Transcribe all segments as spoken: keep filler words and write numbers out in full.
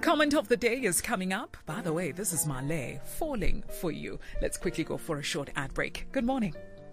Comment of the day is coming up. By the way, this is Malay falling for you. Let's quickly go for a short ad break. Good morning.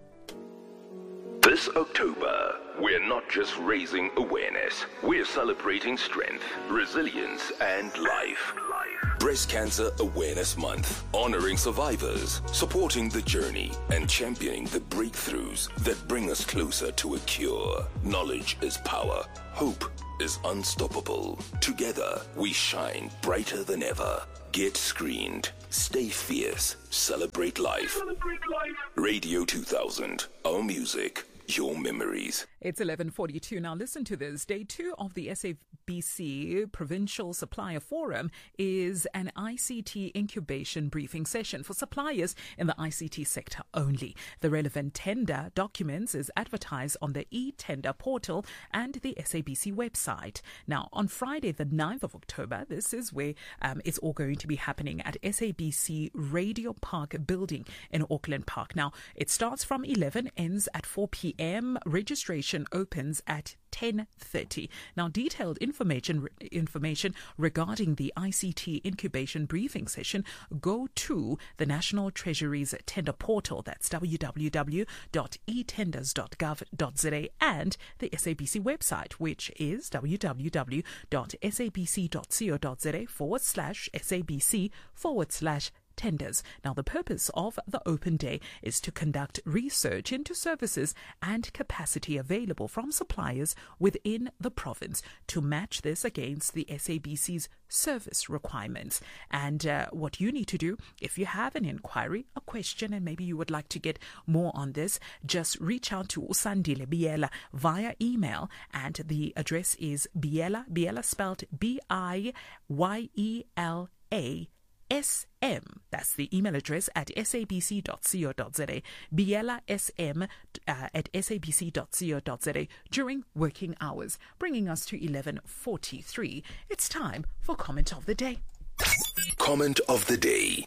This October, we're not just raising awareness. We're celebrating strength, resilience, and life. Breast Cancer Awareness Month, honoring survivors, supporting the journey, and championing the breakthroughs that bring us closer to a cure. Knowledge is power. Hope is unstoppable. Together, we shine brighter than ever. Get screened. Stay fierce. Celebrate life. Celebrate life. Radio two thousand. Our music. Your memories. It's eleven forty-two. Now listen to this. Day two of the S A B C Provincial Supplier Forum is an I C T incubation briefing session for suppliers in the I C T sector only. The relevant tender documents is advertised on the e-tender portal and the S A B C website. Now on Friday the ninth of October, this is where um, it's all going to be happening at S A B C Radio Park building in Auckland Park. Now it starts from eleven, ends at four p.m. Registration opens at ten thirty. Now, detailed information information regarding the I C T incubation briefing session, go to the National Treasury's tender portal. That's w w w dot e tenders dot gov dot z a and the S A B C website, which is w w w dot s a b c dot co dot z a forward slash sabc forward slash tenders. Now, the purpose of the open day is to conduct research into services and capacity available from suppliers within the province to match this against the S A B C's service requirements. And uh, what you need to do, if you have an inquiry, a question, and maybe you would like to get more on this, just reach out to Usandile Biela via email, and the address is Biela, Biela spelled B I Y E L A S M. That's the email address at s a b c dot co dot z a. Biela S M uh, at s a b c dot co dot z a during working hours. Bringing us to eleven forty-three. It's time for Comment of the Day. Comment of the Day.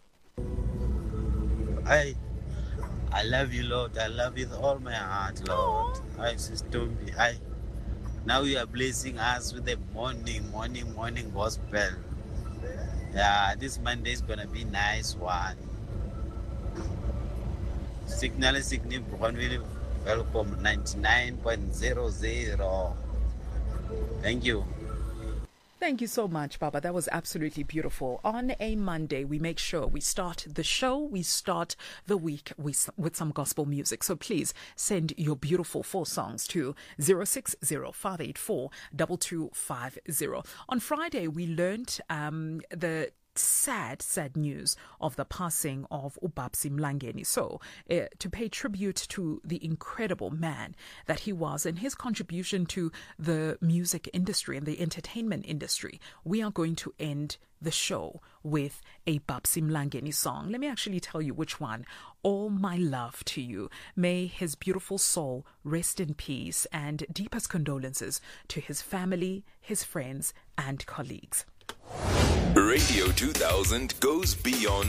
I, I love you, Lord. I love you with all my heart, Lord. I Sister Tombi. I, now you are blessing us with the morning, morning, morning gospel. Yeah, this Monday is gonna be nice one. Signal Signal Bronville, welcome ninety-nine point zero zero. Thank you. Thank you so much, Baba. That was absolutely beautiful. On a Monday, we make sure we start the show, we start the week with, with some gospel music. So please send your beautiful four songs to zero six zero five eight four two two five zero. On Friday, we learned um, the sad, sad news of the passing of Ubabsi Mlangeni. So, uh, to pay tribute to the incredible man that he was and his contribution to the music industry and the entertainment industry, we are going to end the show with a Babsi Mlangeni song. Let me actually tell you which one. All My Love to You. May his beautiful soul rest in peace, and deepest condolences to his family, his friends, and colleagues. Radio two thousand goes beyond